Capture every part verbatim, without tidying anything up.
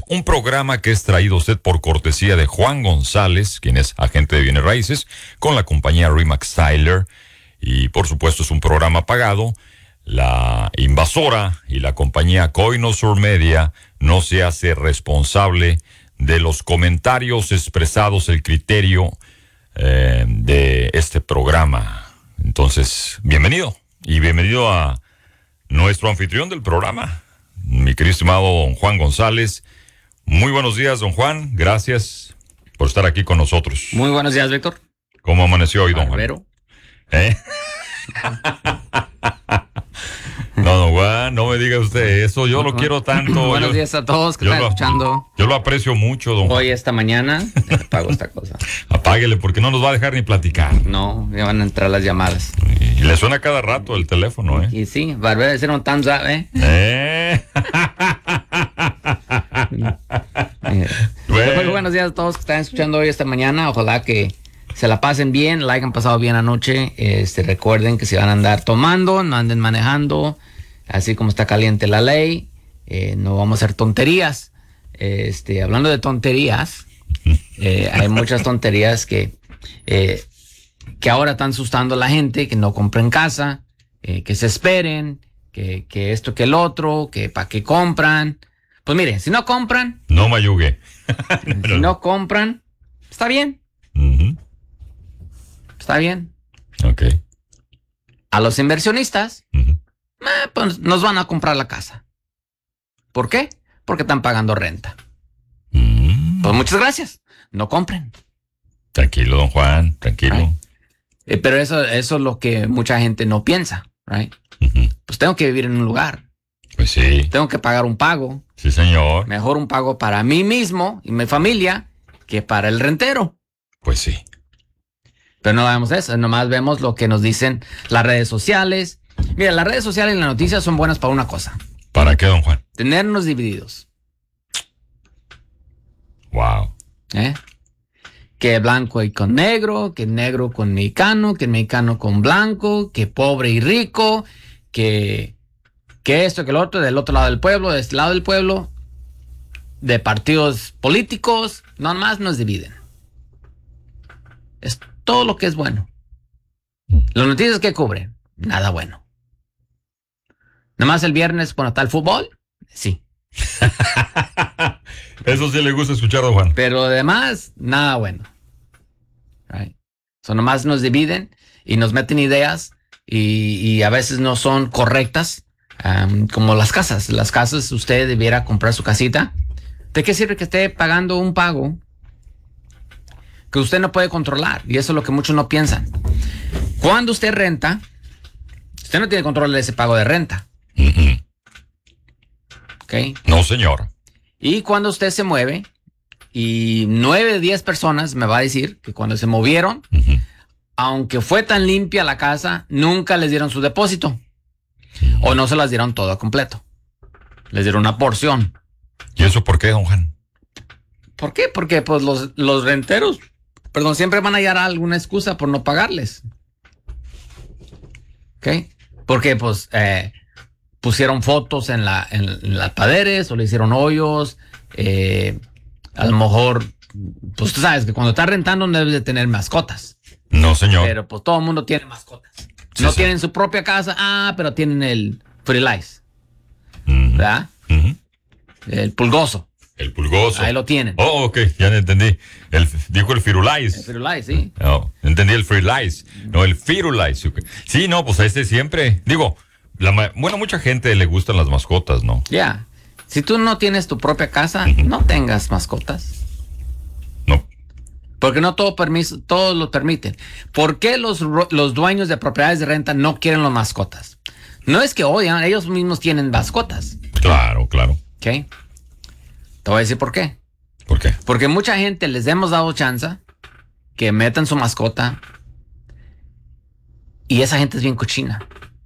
un programa que es traído a usted por cortesía de Juan González, quien es agente de bienes raíces, con la compañía Remax Tyler, y por supuesto es un programa pagado. La invasora y la compañía Coinosur Media no se hace responsable de los comentarios expresados, el criterio eh, de este programa. Entonces, bienvenido y bienvenido a nuestro anfitrión del programa, mi querido estimado don Juan González. Muy buenos días, don Juan. Gracias por estar aquí con nosotros. Muy buenos días, Víctor. ¿Cómo amaneció hoy, don Barbero. Juan? ¿Eh? No, don Juan, no me diga usted eso. Yo lo quiero tanto. Buenos yo, días a todos que están lo, escuchando. Yo lo aprecio mucho, don Juan. Hoy, esta mañana, apago esta cosa. Apáguele, porque no nos va a dejar ni platicar. No, ya van a entrar las llamadas. Y le suena cada rato el teléfono, ¿eh? Y sí, Barbero, decir un thumbs up, ¿eh? ¿Eh? Bueno. Muy buenos días a todos que están escuchando hoy, esta mañana. Ojalá que se la pasen bien, la hayan pasado bien anoche. Este, recuerden que si van a andar tomando, no anden manejando, así como está caliente la ley. Eh, no vamos a hacer tonterías. Este, hablando de tonterías, eh, hay muchas tonterías que, eh, que ahora están asustando a la gente, que no compren casa, eh, que se esperen, que, que esto, que el otro, que para qué compran. Pues mire, si no compran, no me ayugue. Si no compran, está bien. Uh-huh. Está bien. Ok. A los inversionistas, uh-huh. eh, pues nos van a comprar la casa. ¿Por qué? Porque están pagando renta. Uh-huh. Pues muchas gracias. No compren. Tranquilo, don Juan, tranquilo. Right. Eh, pero eso, eso es lo que mucha gente no piensa, right? Uh-huh. Pues tengo que vivir en un lugar. Pues sí. Tengo que pagar un pago. Sí, señor. Mejor un pago para mí mismo y mi familia que para el rentero. Pues sí. Pero no vemos eso, nomás vemos lo que nos dicen las redes sociales. Mira, las redes sociales y las noticias son buenas para una cosa. ¿Para qué, don Juan? Tenernos divididos. Wow. ¿Eh? Que blanco y con negro, que negro con mexicano, que mexicano con blanco, que pobre y rico, que, que esto, que lo otro, del otro lado del pueblo, de este lado del pueblo, de partidos políticos, no más nos dividen. Es todo lo que es bueno. Las noticias que cubren, nada bueno. Nomás el viernes cuando está el fútbol, sí. Eso sí le gusta escuchar, don Juan. Pero además, nada bueno. Right. So, nomás nos dividen y nos meten ideas y, y a veces no son correctas, um, como las casas. Las casas, usted debiera comprar su casita. ¿De qué sirve que esté pagando un pago que usted no puede controlar? Y eso es lo que muchos no piensan. Cuando usted renta, usted no tiene control de ese pago de renta. Uh-huh. ¿Ok? No, señor. Y cuando usted se mueve, y nueve de diez personas me va a decir que cuando se movieron, uh-huh. aunque fue tan limpia la casa, nunca les dieron su depósito. Uh-huh. O no se las dieron todo completo. Les dieron una porción. ¿Y eso por qué, don Juan? ¿Por qué? Porque pues los, los renteros, perdón, siempre van a hallar alguna excusa por no pagarles. ¿Ok? Porque pues eh, pusieron fotos en, la, en, en las paredes o le hicieron hoyos. Eh, a lo mejor, pues tú sabes que cuando estás rentando no debes de tener mascotas. No, señor. Pero pues todo el mundo tiene mascotas. Sí, no sí. tienen su propia casa, ah, pero tienen el Firulais. Uh-huh. ¿Verdad? Uh-huh. El pulgoso. El pulgoso. Ahí lo tienen. Oh, ok, ya entendí. El, dijo el Firulais. El Firulais, sí. No, entendí el Firulais. No, el Firulais. Sí, no, pues a este siempre. Digo, la, bueno, mucha gente le gustan las mascotas, ¿no? Ya. Yeah. Si tú no tienes tu propia casa, uh-huh. no tengas mascotas. No. Porque no todo permiso, todos lo permiten. ¿Por qué los, los dueños de propiedades de renta no quieren las mascotas? No es que odian, ellos mismos tienen mascotas. Claro, claro. ¿Ok? Te voy a decir por qué. ¿Por qué? Porque mucha gente les hemos dado chance que metan su mascota y esa gente es bien cochina.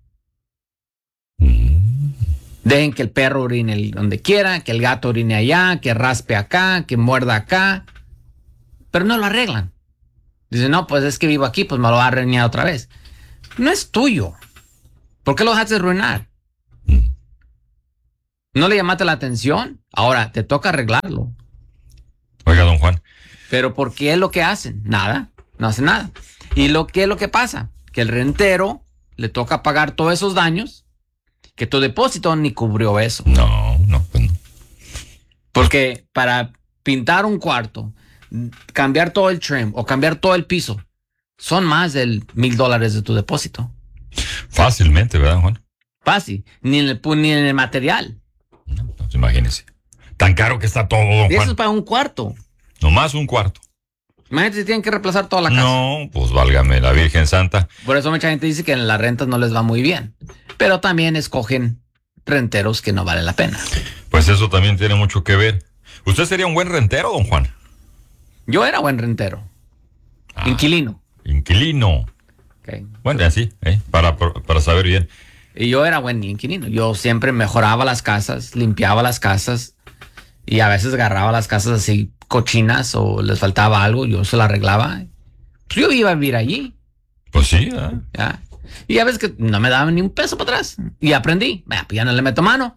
Mm. Dejen que el perro orine donde quiera, que el gato orine allá, que raspe acá, que muerda acá, pero no lo arreglan. Dicen, no, pues es que vivo aquí, pues me lo va a arruinar otra vez. No es tuyo. ¿Por qué lo dejas de arruinar? No le llamaste la atención. Ahora te toca arreglarlo. Oiga, don Juan. Pero ¿por qué es lo que hacen? Nada. No hacen nada. ¿Y lo que es lo que pasa? Que el rentero le toca pagar todos esos daños que tu depósito ni cubrió eso. No, no, pues no. Porque para pintar un cuarto, cambiar todo el trim o cambiar todo el piso, son más del mil dólares de tu depósito. Fácilmente, ¿verdad, Juan? Fácil. Ni en el, ni en el material. No, pues imagínese. Tan caro que está todo, don Y Juan. eso es para un cuarto. Nomás un cuarto. Imagínate si tienen que reemplazar toda la casa. No, pues válgame la Virgen Santa. Por eso mucha gente dice que en las rentas no les va muy bien. Pero también escogen renteros que no valen la pena. Pues eso también tiene mucho que ver. ¿Usted sería un buen rentero, don Juan? Yo era buen rentero. Ah, inquilino. Inquilino. Okay. Bueno, así, ¿eh? para, para saber bien. Y yo era buen inquilino. Yo siempre mejoraba las casas, limpiaba las casas y a veces agarraba las casas así cochinas o les faltaba algo, yo se lo arreglaba. Pues yo iba a vivir allí. Pues sí, ¿eh? ¿Ya? Y a veces que no me daban ni un peso para atrás. Y aprendí. Pues ya no le meto mano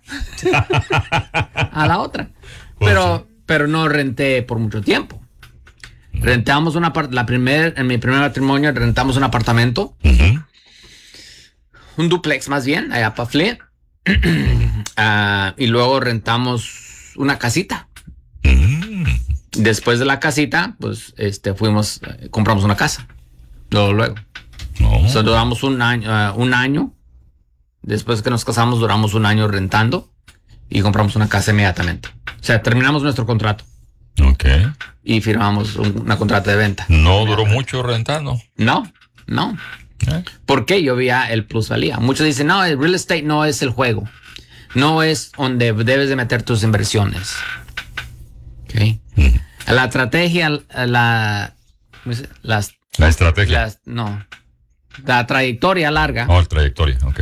a la otra. Pues pero, sí. pero no renté por mucho tiempo. Rentamos una parte, la primer, en mi primer matrimonio rentamos un apartamento. Uh-huh. Un duplex más bien, allá para Flint. uh, y luego rentamos una casita. Uh-huh. Después de la casita, pues este fuimos, eh, compramos una casa. Luego, luego. No. O sea, duramos un año, uh, un año. Después que nos casamos, duramos un año rentando y compramos una casa inmediatamente. O sea, terminamos nuestro contrato Ok. y firmamos un, una contrata de venta. No duró mucho rentando. No, no. ¿Eh? Porque yo veía el plusvalía. Muchos dicen, no, el real estate no es el juego. No es donde debes de meter tus inversiones. Okay. Uh-huh. La estrategia, la, las, La estrategia. las, no, la trayectoria larga, Oh, la trayectoria, ok.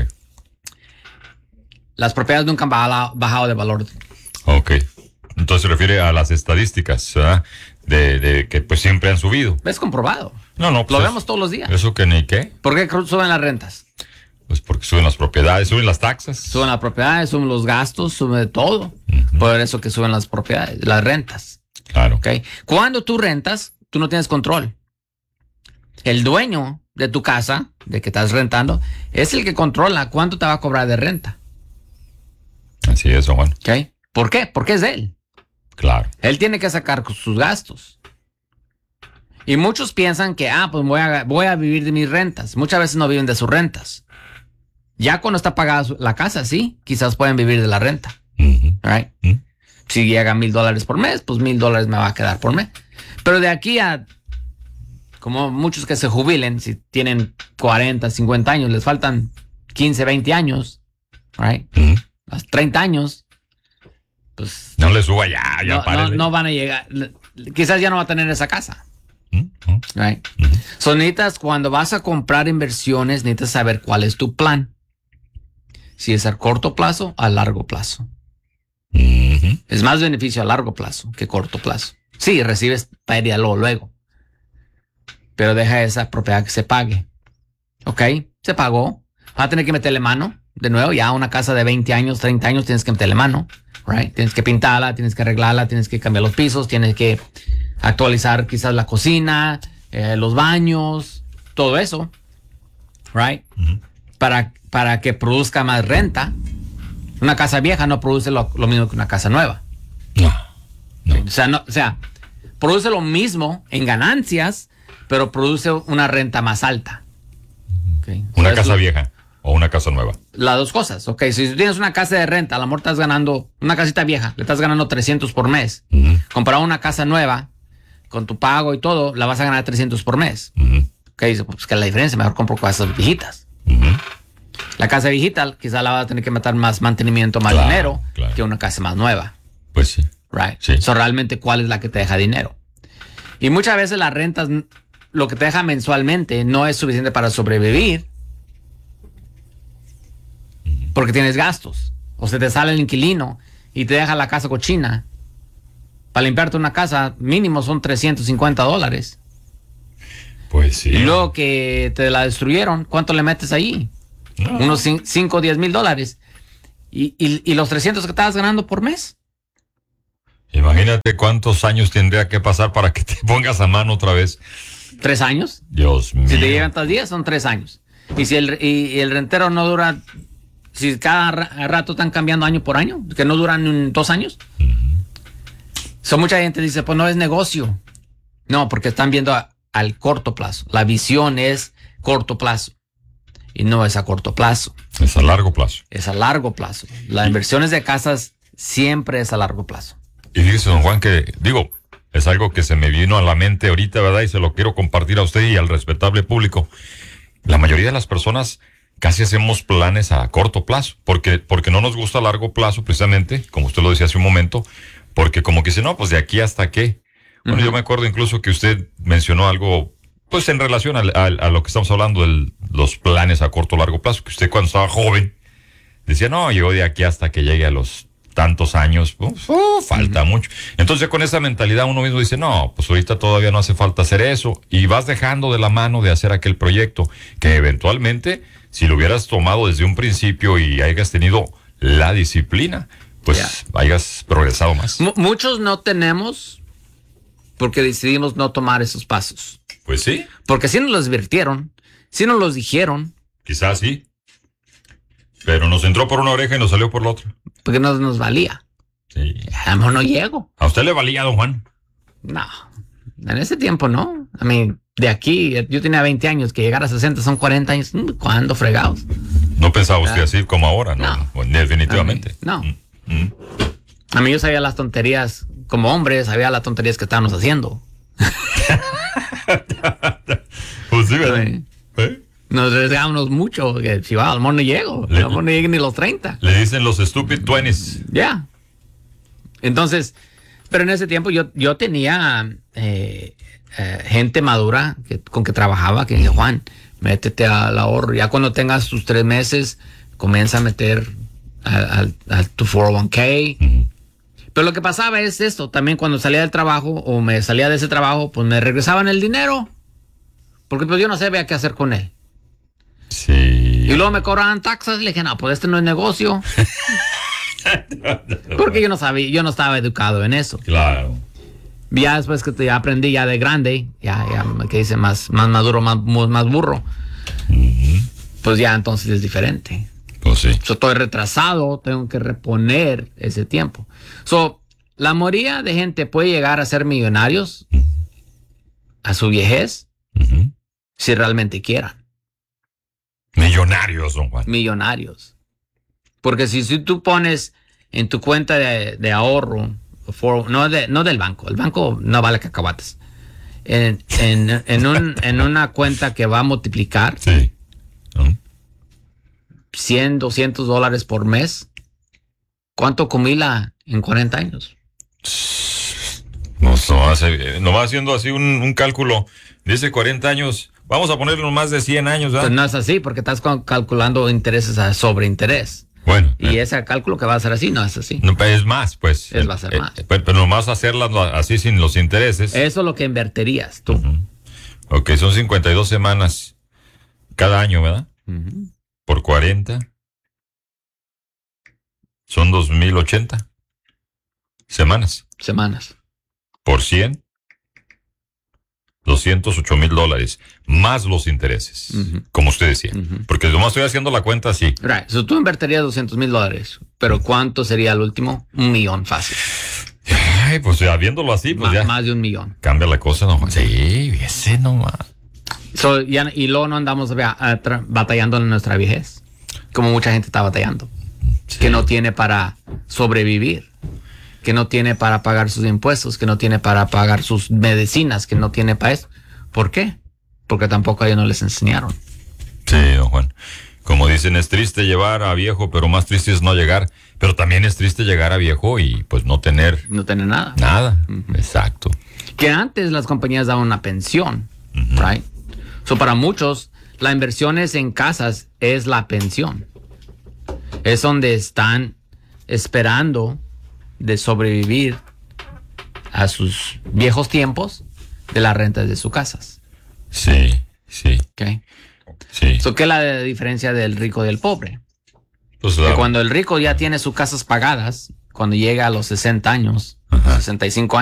las propiedades nunca han bajado, bajado de valor. Ok. Entonces se refiere a las estadísticas, ¿verdad? De, de que pues siempre han subido. Es comprobado. No, no. Pues Lo es- vemos todos los días. Eso que ni qué. ¿Por qué suben las rentas? Pues porque suben las propiedades, suben las taxas. Suben las propiedades, suben los gastos, suben todo. Ujú. Por eso que suben las propiedades, las rentas. Claro. ¿Ok? Cuando tú rentas, tú no tienes control. El dueño de tu casa, de que estás rentando, es el que controla cuánto te va a cobrar de renta. Así es, don Juan. ¿Ok? ¿Por qué? Porque es de él. Claro. Él tiene que sacar sus gastos. Y muchos piensan que, ah, pues voy a, voy a vivir de mis rentas. Muchas veces no viven de sus rentas. Ya cuando está pagada su- la casa, sí, quizás pueden vivir de la renta. Ujú. Right? Ujú. Si llega mil dólares por mes, pues mil dólares me va a quedar por mes. Pero de aquí a, como muchos que se jubilen, si tienen cuarenta, cincuenta años, les faltan quince, veinte años, right? Ujú. Hasta treinta años, pues No le suba ya, ya no, no, párele. no van a llegar. Quizás ya no va a tener esa casa. Ujú. Right? Ujú. So, necesitas, cuando vas a comprar inversiones, necesitas saber cuál es tu plan. Si es a corto plazo, a largo plazo. Ujú. Es más beneficio a largo plazo que corto plazo. Sí, recibes pérdida luego, luego. Pero deja esa propiedad que se pague. Ok, se pagó. Vas a tener que meterle mano. De nuevo, ya una casa de veinte años, treinta años, tienes que meterle mano. Right? Tienes que pintarla, tienes que arreglarla, tienes que cambiar los pisos, tienes que actualizar quizás la cocina, eh, los baños, todo eso. Right? Ujú. Para, para que produzca más renta. Una casa vieja no produce lo, lo mismo que una casa nueva. No. No. O sea, no, o sea, produce lo mismo en ganancias, pero produce una renta más alta. Okay. Una So, casa es vieja o una casa nueva. Las dos cosas. Ok, si tú tienes una casa de renta, a lo mejor estás ganando una casita vieja, le estás ganando trescientos por mes. Ujú. Comparado a una casa nueva, con tu pago y todo, la vas a ganar trescientos por mes. Ujú. Ok, dice, pues que la diferencia, mejor compro casas viejitas. Ujú. La casa viejita quizá la va a tener que meter más mantenimiento, más Claro, dinero claro. que una casa más nueva. Pues sí. Right. Sí. So, realmente, ¿cuál es la que te deja dinero? Y muchas veces las rentas, lo que te deja mensualmente, no es suficiente para sobrevivir. Porque tienes gastos. O se te sale el inquilino y te deja la casa cochina. Para limpiarte una casa, mínimo son trescientos cincuenta dólares. Pues sí. Y luego que te la destruyeron, ¿cuánto le metes ahí? No. Unos cinco o diez mil dólares. ¿Y, y, y los trescientos que estabas ganando por mes? Imagínate cuántos años tendría que pasar para que te pongas a mano otra vez. ¿Tres años? Dios mío. Si te llegan tantos días, son tres años. Y si el, y, y el rentero no dura, si cada rato están cambiando año por año, que no duran dos años. Uh-huh. So, mucha gente dice, pues no es negocio. No, porque están viendo a, al corto plazo. La visión es corto plazo. Y no es a corto plazo. Es a largo plazo. Es a largo plazo. Las inversiones de casas siempre es a largo plazo. Y fíjese, don Juan, que digo, es algo que se me vino a la mente ahorita, ¿verdad? Y se lo quiero compartir a usted y al respetable público. La mayoría de las personas casi hacemos planes a corto plazo, porque, porque no nos gusta a largo plazo, precisamente, como usted lo decía hace un momento, porque como que dice, no, pues de aquí hasta qué. Bueno, uh-huh. Yo me acuerdo incluso que usted mencionó algo, pues en relación a, a, a lo que estamos hablando de los planes a corto o largo plazo, que usted cuando estaba joven decía, no, yo de aquí hasta que llegue a los tantos años, pues, uh, falta uh-huh. mucho. Entonces con esa mentalidad uno mismo dice, no, pues ahorita todavía no hace falta hacer eso, y vas dejando de la mano de hacer aquel proyecto que eventualmente, si lo hubieras tomado desde un principio y hayas tenido la disciplina, pues yeah. hayas progresado más. M- muchos no tenemos porque decidimos no tomar esos pasos. Pues sí. Porque si nos los advirtieron, si nos los dijeron. Quizás sí. Pero nos entró por una oreja y nos salió por la otra. Porque no nos valía. Sí. A lo no llego. ¿A usted le valía, don Juan? No. En ese tiempo no. A mí, de aquí, yo tenía veinte años, que llegar a sesenta son cuarenta años. ¿Cuándo fregados? No pensaba usted ah. así como ahora, ¿no? No. Bueno, definitivamente. A mí, no. Mm. Mm. A mí yo sabía las tonterías, como hombre, sabía las tonterías que estábamos haciendo. Pues sí, ¿verdad? Sí. ¿Eh? Nos arriesgábamos mucho, que si va, al amor no llego, al amor no llegue ni los treinta. Le dicen los stupid twenties. Ya. Yeah. Entonces, pero en ese tiempo yo, yo tenía eh, eh, gente madura que, con que trabajaba, que decía, Juan, métete al ahorro. Ya cuando tengas tus tres meses, comienza a meter a, a, a tu cuatro oh uno k. Uh-huh. Pero lo que pasaba es esto, también cuando salía del trabajo o me salía de ese trabajo, pues me regresaban el dinero. Porque pues yo no sabía qué hacer con él. Sí. Y luego me cobraban taxas y le dije, no, pues este no es negocio. Porque yo no sabía, yo no estaba educado en eso. Claro. Ya después que ya aprendí ya de grande, ya, ya que dice más, más maduro, más, más burro, uh-huh. Pues ya entonces es diferente. Pues sí. So, estoy retrasado, tengo que reponer ese tiempo. So, la mayoría de gente puede llegar a ser millonarios uh-huh. a su viejez uh-huh. si realmente quieran. Millonarios, don Juan. Millonarios. Porque si, si tú pones en tu cuenta de, de ahorro, for, no, de, no del banco, el banco no vale cacahuates, en, en, en, un, en una cuenta que va a multiplicar sí. uh-huh. cien, doscientos dólares por mes, ¿cuánto acumula en cuarenta años? No, no, hace, no va haciendo así un, un cálculo. Dice cuarenta años. Vamos a ponerle más de cien años, ¿verdad? Pues no es así, porque estás calculando intereses a sobreinterés. Bueno. Y eh. ese cálculo que va a ser así, no es así. No, es más, pues. Es, va a ser eh, más. Eh, pero, pero nomás hacerlas así sin los intereses. Eso es lo que invertirías tú. Uh-huh. Ok, son cincuenta y dos semanas cada año, ¿verdad? Uh-huh. Por cuarenta. Son dos mil ochenta semanas. Semanas. Por cien. doscientos ocho mil dólares, más los intereses, uh-huh. como usted decía. Uh-huh. Porque nomás estoy haciendo la cuenta así. Right. So, tú invertirías doscientos mil dólares, pero ¿cuánto sería el último? Un millón fácil. Ay, pues ya viéndolo así, pues más, ya. Más de un millón. Cambia la cosa, ¿no? Sí, ese nomás. So, ya, y luego no andamos vea, tra- batallando en nuestra vejez, como mucha gente está batallando, sí. Que no tiene para sobrevivir, que no tiene para pagar sus impuestos, que no tiene para pagar sus medicinas, que no tiene para eso. ¿Por qué? Porque tampoco a ellos no les enseñaron. Sí, don Juan. Como dicen, es triste llevar a viejo, pero más triste es no llegar. Pero también es triste llegar a viejo y pues no tener... No tener nada. Nada, uh-huh. Exacto. Que antes las compañías daban una pensión, uh-huh. Right? So, para muchos, la inversión es en casas es la pensión. Es donde están esperando de sobrevivir a sus viejos tiempos de las rentas de sus casas. Sí, sí. Okay. Sí. So, ¿qué es la diferencia del rico y del pobre? Pues que la- cuando el rico ya tiene sus casas pagadas, cuando llega a los sesenta años, Ajá. sesenta y cinco